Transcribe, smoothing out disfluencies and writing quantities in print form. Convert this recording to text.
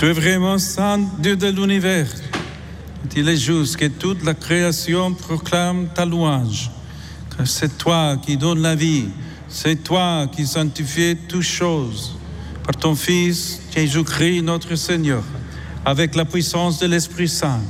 Tu es vraiment saint Dieu de l'univers. Il est juste que toute la création proclame ta louange. Que c'est toi qui donnes la vie. C'est toi qui sanctifies toutes choses. Par ton Fils, Jésus-Christ, notre Seigneur, avec la puissance de l'Esprit Saint.